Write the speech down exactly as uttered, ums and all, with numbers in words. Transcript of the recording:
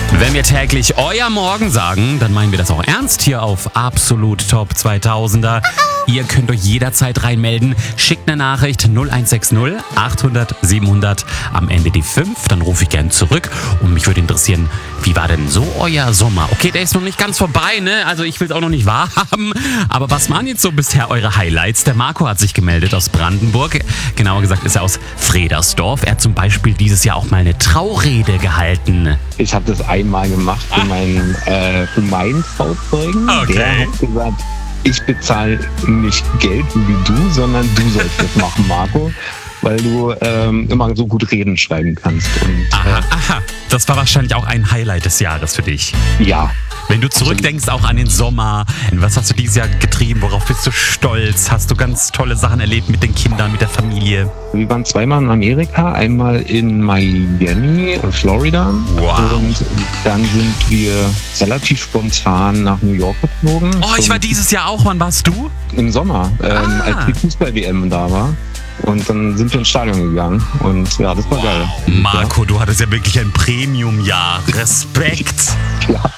Wenn wir täglich euer Morgen sagen, dann meinen wir das auch ernst hier auf Absolut Top zweitausender. Ihr könnt euch jederzeit reinmelden. Schickt eine Nachricht null eins sechs null achthundert siebenhundert am Ende die fünf. Dann rufe ich gerne zurück. Und mich würde interessieren, wie war denn so euer Sommer? Okay, der ist noch nicht ganz vorbei, ne? Also ich will es auch noch nicht wahrhaben. Aber was waren jetzt so bisher eure Highlights? Der Marco hat sich gemeldet aus Brandenburg. Genauer gesagt ist er aus Fredersdorf. Er hat zum Beispiel dieses Jahr auch mal eine Traurede gehalten. Ich habe das einmal gemacht für meinen, äh, für meinen Trauzeugen. Okay. Der hat gesagt, ich bezahle nicht Geld wie du, sondern du sollst das machen, Marco, weil du ähm, immer so gut Reden schreiben kannst. Und, Aha, aha. Das war wahrscheinlich auch ein Highlight des Jahres für dich. äh, ja, Wenn du zurückdenkst auch an den Sommer, was hast du dieses Jahr getrieben, worauf bist du stolz? Hast du ganz tolle Sachen erlebt mit den Kindern, mit der Familie? wir waren zweimal in Amerika, einmal in Miami, Florida. Wow. Und dann sind wir relativ spontan nach New York geflogen. Oh, ich Zum- war dieses Jahr auch, wann warst du? im Sommer, ähm, Ah. als die Fußball-W M da war. Und dann sind wir ins Stadion gegangen. Und ja, das war geil. Marco, du hattest ja wirklich ein Premium-Jahr. Respekt. Ja.